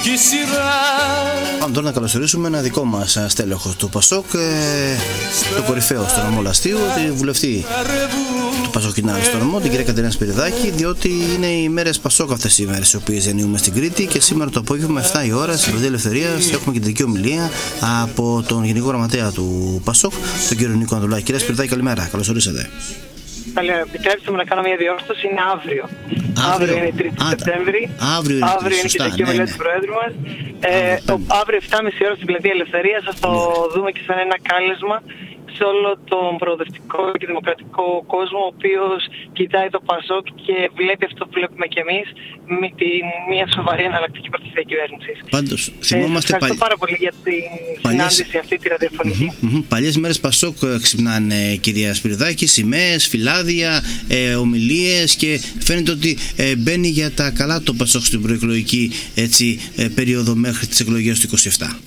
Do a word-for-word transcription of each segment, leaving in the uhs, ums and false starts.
Πάμε τώρα να καλωσορίσουμε ένα δικό μας στέλεχο του Πασόκ, ε, το κορυφαίο στο νομό Λαστείου, τη βουλευτή του Πασοκινάρη στο νομό, την κυρία Κατερίνα Σπυριδάκη, διότι είναι οι μέρες Πασόκ αυτές οι μέρες, οι οποίες διανύουμε στην Κρήτη, και σήμερα το απόγευμα επτά η ώρα στην Πλατεία Ελευθερίας έχουμε κεντρική ομιλία από τον Γενικό Γραμματέα του Πασόκ, τον κύριο Νίκο Ανδρουλάκη. Κυρία Σπυριδάκη, καλημέρα, καλώς ορίσατε. Καλημέρα, επιτρέψτε μου να κάνω μια διόρθωση. Είναι αύριο. Αύριο, αύριο είναι τρίτη Σεπτέμβρη. Αύριο είναι, αύριο είναι σωστά, και η ομιλία ναι, ναι. του Προέδρου μας. Ε, το, αύριο επτά και μισή ώρα στην Πλατεία Ελευθερίας θα το ναι. δούμε και σαν ένα κάλεσμα σε όλο τον προοδευτικό και δημοκρατικό κόσμο, ο οποίος κοιτάει το Πασόκ και βλέπει αυτό που βλέπουμε κι εμείς, με τη, μια σοβαρή εναλλακτική πρωτοβουλία κυβέρνησης. Πάντως, θυμόμαστε ε, ευχαριστώ πα... πάρα πολύ για την παλιές... συνάντηση αυτή τη ραδιοφωνική. Mm-hmm, mm-hmm. Παλιές μέρες Πασόκ ξυπνάνε, κυρία Σπυριδάκη, σημαίες, φυλάδια, ε, ομιλίες, και φαίνεται ότι ε, μπαίνει για τα καλά το Πασόκ στην προεκλογική έτσι, ε, περίοδο μέχρι τις εκλογές του είκοσι επτά.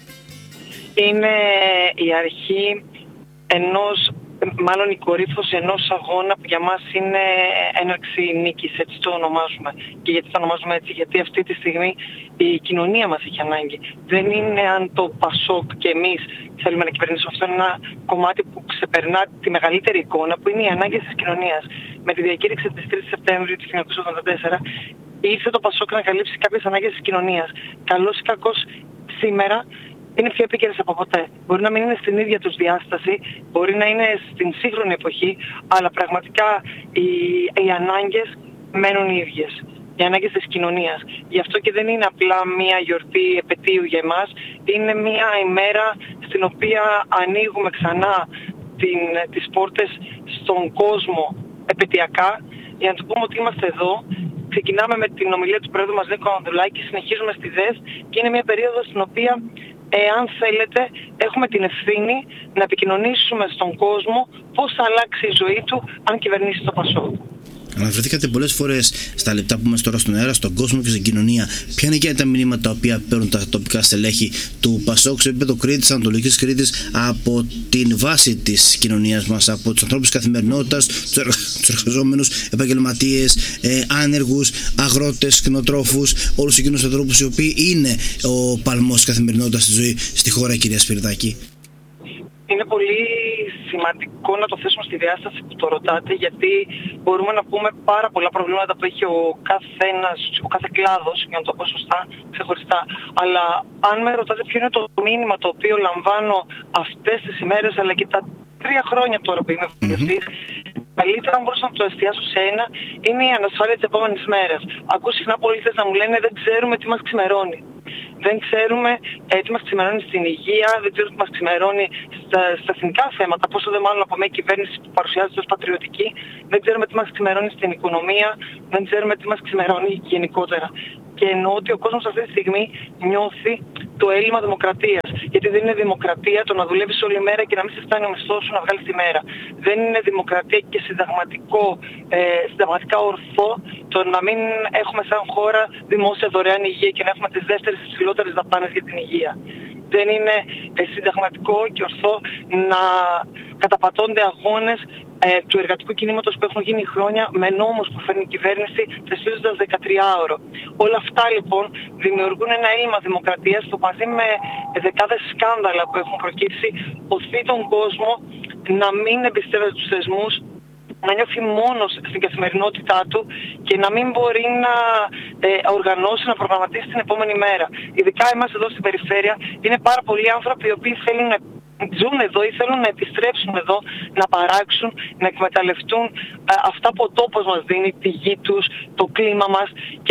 Είναι η αρχή ενός, μάλλον η κορύφωση ενός αγώνα που για μας είναι έναρξη νίκης, έτσι το ονομάζουμε. Και γιατί το ονομάζουμε έτσι? Γιατί αυτή τη στιγμή η κοινωνία μας έχει ανάγκη. Δεν είναι αν το Πασόκ και εμείς θέλουμε να κυβερνήσουμε. Αυτό είναι ένα κομμάτι που ξεπερνά τη μεγαλύτερη εικόνα, που είναι οι ανάγκες της κοινωνίας. Με τη διακήρυξη της τρίτης Σεπτέμβρη του χίλια εννιακόσια ογδόντα τέσσερα ήρθε το Πασόκ να καλύψει κάποιες ανάγκες της κοινωνίας. Καλώς ή κακώς σήμερα είναι πιο επίκαιρες από ποτέ. Μπορεί να μην είναι στην ίδια τους διάσταση, μπορεί να είναι στην σύγχρονη εποχή, αλλά πραγματικά οι, οι ανάγκες μένουν οι ίδιες. Οι ανάγκες της κοινωνίας. Γι' αυτό και δεν είναι απλά μια γιορτή επετείου για εμάς, είναι μια ημέρα στην οποία ανοίγουμε ξανά την, τις πόρτες στον κόσμο επετειακά, για να του πούμε ότι είμαστε εδώ. Ξεκινάμε με την ομιλία του Πρόεδρου μας Νίκο Ανδρουλάκη, συνεχίζουμε στη ΔΕΣ και είναι μια περίοδος στην οποία, εάν θέλετε, έχουμε την ευθύνη να επικοινωνήσουμε στον κόσμο πώς θα αλλάξει η ζωή του αν κυβερνήσει το Πασόκ. Αναφερθήκατε πολλές φορές στα λεπτά που είμαστε τώρα στον αέρα, στον κόσμο και στην κοινωνία. Ποια είναι και τα μηνύματα τα οποία παίρνουν τα τοπικά στελέχη του Πασόκ σε επίπεδο Κρήτης, Ανατολικής Κρήτης, από την βάση της κοινωνίας μας, από τους ανθρώπους της καθημερινότητας, τους, εργα... τους εργαζόμενους, επαγγελματίες, ε, άνεργους, αγρότες, κτηνοτρόφους, όλους εκείνους τους ανθρώπους οι οποίοι είναι ο παλμός της καθημερινότητας στη ζωή στη χώρα, κυρία Σπυριδάκη? Είναι πολύ σημαντικό να το θέσουμε στη διάσταση που το ρωτάτε, γιατί μπορούμε να πούμε πάρα πολλά προβλήματα που έχει ο καθένας, ο κάθε κλάδος, για να το πω σωστά, ξεχωριστά. Αλλά αν με ρωτάτε ποιο είναι το μήνυμα το οποίο λαμβάνω αυτές τις ημέρες, αλλά και τα τρία χρόνια τώρα που είμαι βουλευτής, mm-hmm. καλύτερα αν μπορούσα να το εστιάσω σε ένα, είναι η ανασφάλεια της επόμενης μέρας. Ακούω συχνά πολίτες να μου λένε δεν ξέρουμε τι μας ξημερώνει. Δεν ξέρουμε ε, τι μας ξημερώνει στην υγεία, δεν ξέρουμε τι μας ξημερώνει στα, στα εθνικά θέματα, πόσο δε μάλλον από μια κυβέρνηση που παρουσιάζεται ως πατριωτική, δεν ξέρουμε τι μας ξημερώνει στην οικονομία, δεν ξέρουμε τι μας ξημερώνει γενικότερα. Και εννοώ ότι ο κόσμος αυτή τη στιγμή νιώθει το έλλειμμα δημοκρατίας. Γιατί δεν είναι δημοκρατία το να δουλεύεις όλη μέρα και να μην σε φτάνει ο μισθός σου να βγάλεις τη μέρα. Δεν είναι δημοκρατία και συνταγματικό, ε, συνταγματικά ορθό το να μην έχουμε σαν χώρα δημόσια δωρεάν υγεία και να έχουμε τις δεύτερες υψηλότερες δαπάνες για την υγεία. Δεν είναι ε, συνταγματικό και ορθό να καταπατώνται αγώνες ε, του εργατικού κινήματος που έχουν γίνει χρόνια με νόμους που φέρνει η κυβέρνηση θεσπίζοντας δεκατριάωρο. Όλα αυτά λοιπόν δημιουργούν ένα έλλειμμα δημοκρατίας που μαζί με δεκάδες σκάνδαλα που έχουν προκύψει οθεί τον κόσμο να μην εμπιστεύεται τους θεσμούς, να νιώθει μόνος στην καθημερινότητά του και να μην μπορεί να ε, οργανώσει, να προγραμματίσει την επόμενη μέρα. Ειδικά εμάς εδώ στην περιφέρεια είναι πάρα πολλοί άνθρωποι οι οποίοι θέλουν να ζουν εδώ ή θέλουν να επιστρέψουν εδώ, να παράξουν, να εκμεταλλευτούν ε, αυτά που ο τόπος μας δίνει, τη γη τους, το κλίμα μας, και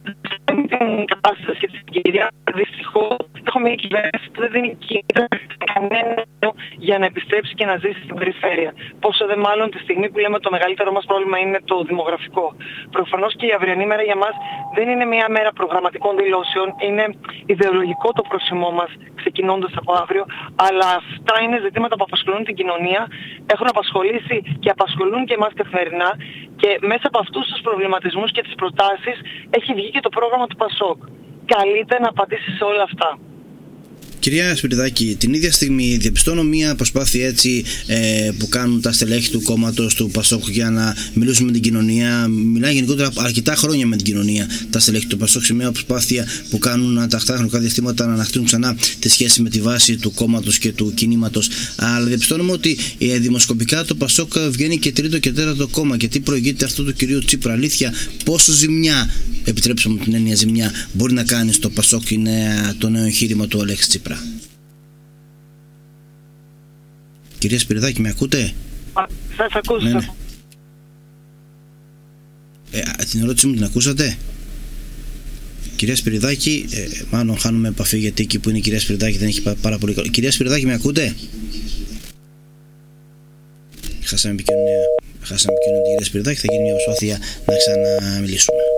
την κατάσταση και την συγκυρία. Δυστυχώς έχουμε μια κυβέρνηση που δεν δίνει κίνητρα κανένα για να επιστρέψει και να ζήσει στην περιφέρεια. Πόσο δε μάλλον τη στιγμή που λέμε το μεγαλύτερο μας πρόβλημα είναι το δημογραφικό. Προφανώς και η αυριανή μέρα για μας δεν είναι μια μέρα προγραμματικών δηλώσεων, είναι ιδεολογικό το πρόσημό μας ξεκινώντας από αύριο, αλλά αυτά είναι ζητήματα που απασχολούν την κοινωνία, έχουν απασχολήσει και απασχολούν και εμάς καθημερινά, και μέσα από αυτούς τους προβληματισμούς και τις προτάσεις έχει βγει και το πρόγραμμα του Πασόκ. Καλείται να απαντήσει σε όλα αυτά. Κυρία Σπυριδάκη, την ίδια στιγμή διαπιστώνω μια προσπάθεια έτσι ε, που κάνουν τα στελέχη του κόμματος του Πασόκ για να μιλήσουν με την κοινωνία. Μιλάει γενικότερα αρκετά χρόνια με την κοινωνία τα στελέχη του Πασόκ, σε μια προσπάθεια που κάνουν τα τακτά χρονικά διαστήματα να ανακτήσουν ξανά τη σχέση με τη βάση του κόμματος και του κινήματος. Αλλά διαπιστώνουμε ότι ε, δημοσκοπικά το Πασόκ βγαίνει και τρίτο και τέταρτο κόμμα. Και τι προηγείται αυτό του κυρίου Τσίπρα? Αλήθεια, πόσο ζημιά, επιτρέψτε μου την έννοια ζημιά, μπορεί να κάνει στο Πασόκ είναι το νέο εγχείρημα του Αλέξη Τσίπρα? Κυρία Σπυριδάκη, με ακούτε? Α, σας ακούω. Ναι, ναι. Ε, την ερώτηση μου την ακούσατε? Κυρία Σπυριδάκη, ε, μάλλον χάνουμε επαφή, γιατί εκεί που είναι η κυρία Σπυριδάκη δεν έχει πάρα πολύ καλό. Κυρία Σπυριδάκη, με ακούτε? Χάσαμε επικοινωνία. Χάσαμε επικοινωνία, κυρία Σπυριδάκη. Θα γίνει μια προσπάθεια να ξαναμιλήσουμε.